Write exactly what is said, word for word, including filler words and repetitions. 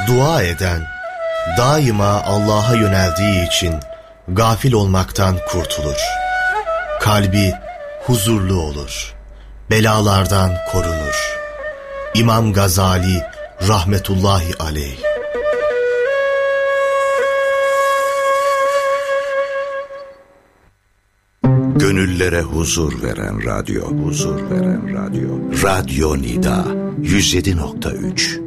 Dua eden, daima Allah'a yöneldiği için gafil olmaktan kurtulur. Kalbi huzurlu olur. Belalardan korunur. İmam Gazali rahmetullahi aleyh. Gönüllere huzur veren radyo, huzur veren radyo. Radyo Nida yüz yedi nokta üç.